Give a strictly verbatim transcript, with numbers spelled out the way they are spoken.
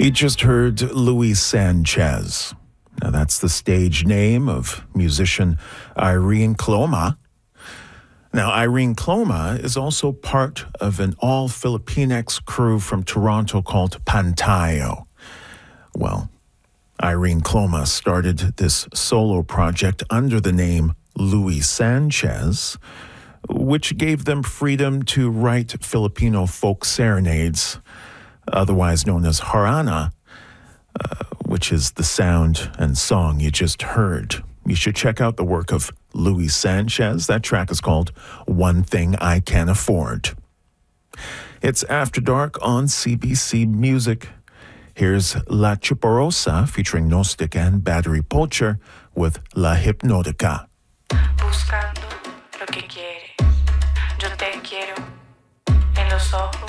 You just heard Luis Sanchez. Now, that's the stage name of musician Irene Cloma. Now, Irene Cloma is also part of an all-Filipinx crew from Toronto called Pantayo. Well, Irene Cloma started this solo project under the name Luis Sanchez, which gave them freedom to write Filipino folk serenades, otherwise known as harana, uh, which is the sound and song you just heard. You should check out the work of Luis Sanchez. That track is called One Thing I Can Afford. It's After Dark on C B C Music. Here's La Chuporosa featuring Gnostic and Battery Poacher with La Hipnotica. Buscando lo que quiere. Yo te quiero en los ojos.